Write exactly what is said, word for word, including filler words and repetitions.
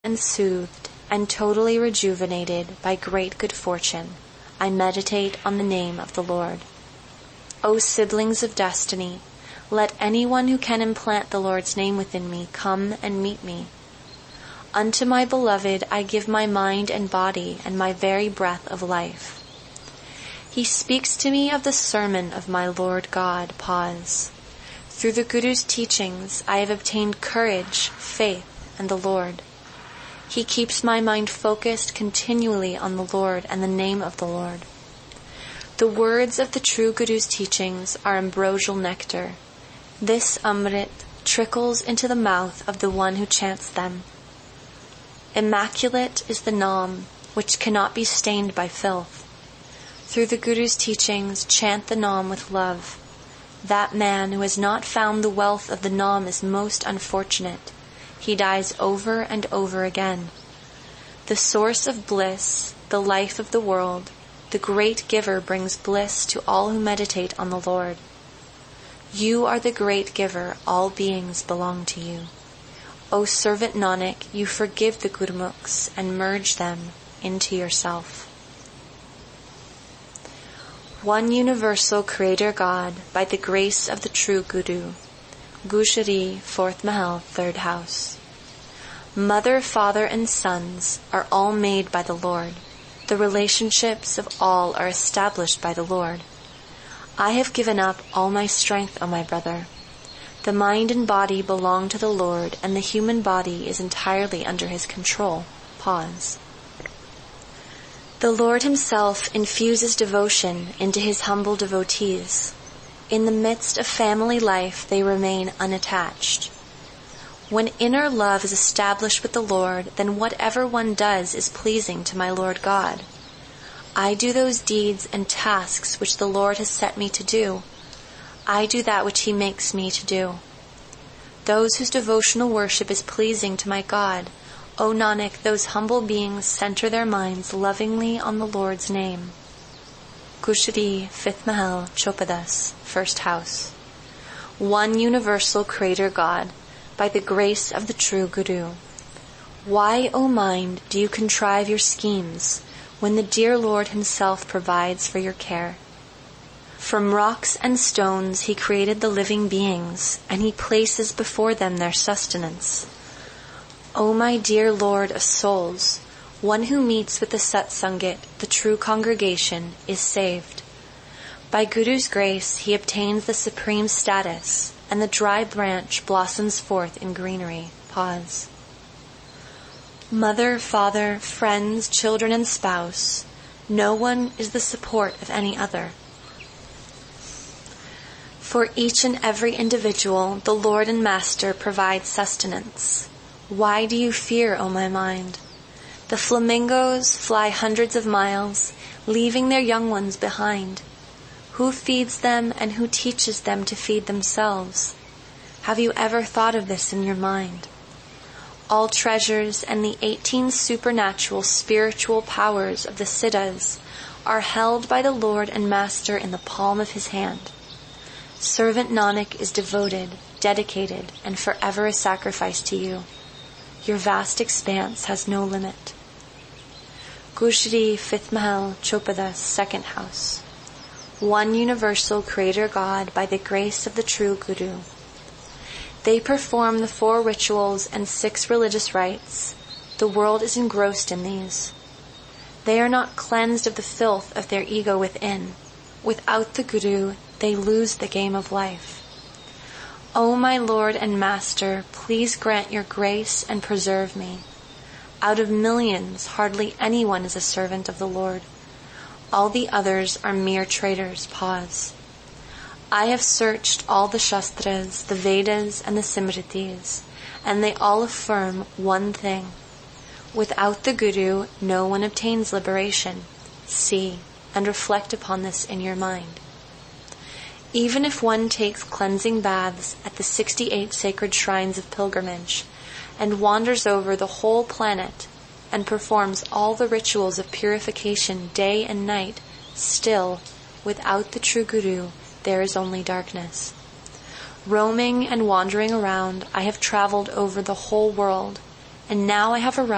and soothed and totally rejuvenated by great good fortune, I meditate on the name of the Lord. O siblings of destiny, let anyone who can implant the Lord's name within me come and meet me. Unto my beloved I give my mind and body and my very breath of life. He speaks to me of the sermon of my Lord God. Pause. Through the Guru's teachings I have obtained courage, faith, and the Lord. He keeps my mind focused continually on the Lord and the name of the Lord. The words of the true Guru's teachings are ambrosial nectar. This Amrit trickles into the mouth of the one who chants them. Immaculate is the Nam, which cannot be stained by filth. Through the Guru's teachings, chant the Nam with love. That man who has not found the wealth of the Nam is most unfortunate. He dies over and over again. The source of bliss, the life of the world, the great giver brings bliss to all who meditate on the Lord. You are the great giver, all beings belong to you. O servant Nanak, you forgive the Gurmukhs and merge them into yourself. One universal Creator God, by the grace of the true Guru. Gushari, fourth Mahal, third house. Mother, father, and sons are all made by the Lord. The relationships of all are established by the Lord. I have given up all my strength, O my brother. The mind and body belong to the Lord, and the human body is entirely under his control. Pause. The Lord himself infuses devotion into his humble devotees. In the midst of family life, they remain unattached. When inner love is established with the Lord, then whatever one does is pleasing to my Lord God. I do those deeds and tasks which the Lord has set me to do. I do that which he makes me to do. Those whose devotional worship is pleasing to my God, O Nanak, those humble beings center their minds lovingly on the Lord's name. Kushari, fifth Mahal, Chopadas, first house. One universal Creator God, by the grace of the true Guru. Why, O mind, do you contrive your schemes, when the dear Lord himself provides for your care? From rocks and stones he created the living beings, and he places before them their sustenance. O my dear Lord of souls, one who meets with the Satsangit, the true congregation, is saved. By Guru's grace he obtains the supreme status, and the dry branch blossoms forth in greenery. Pause. Mother, father, friends, children, and spouse, no one is the support of any other. For each and every individual, the Lord and Master provides sustenance. Why do you fear, O my mind? The flamingos fly hundreds of miles, leaving their young ones behind. Who feeds them and who teaches them to feed themselves? Have you ever thought of this in your mind? All treasures and the eighteen supernatural spiritual powers of the Siddhas are held by the Lord and Master in the palm of his hand. Servant Nanak is devoted, dedicated, and forever a sacrifice to you. Your vast expanse has no limit. Gushari, fifth Mahal, Chopadas, second house. One universal Creator God, by the grace of the true Guru. They perform the four rituals and six religious rites. The world is engrossed in these. They are not cleansed of the filth of their ego within. Without the Guru, they lose the game of life. O my Lord and Master, please grant your grace and preserve me. Out of millions, hardly anyone is a servant of the Lord. All the others are mere traitors. Pause. I have searched all the Shastras, the Vedas, and the Simritis, and they all affirm one thing. Without the Guru, no one obtains liberation. See and reflect upon this in your mind. Even if one takes cleansing baths at the sixty-eight sacred shrines of pilgrimage, and wanders over the whole planet, and performs all the rituals of purification day and night, still, without the true Guru, there is only darkness. Roaming and wandering around, I have traveled over the whole world, and now I have arrived